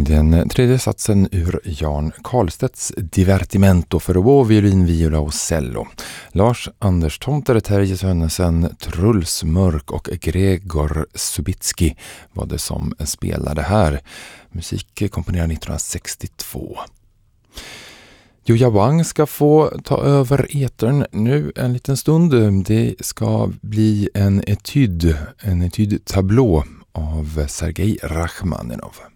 Den tredje satsen ur Jan Karlstedts Divertimento för oboe, violin, viola och cello. Lars Anders Tomter, Terje Sönnesen, Truls Mörk och Gregor Subitski var det som spelade här. Musik komponerad 1962. Joja Wang ska få ta över etern nu en liten stund. Det ska bli en etude tablå av Sergej Rachmaninov.